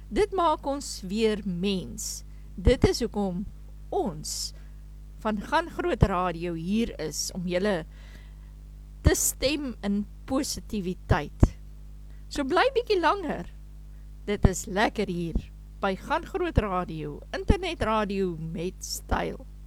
Dit maak ons weer mens. Dit is hoekom ons van Gaan Groot Radio hier is, om julle te stem in positiwiteit. So bly bietjie langer. Dit is lekker hier, by Gaan Groot Radio, internetradio met styl.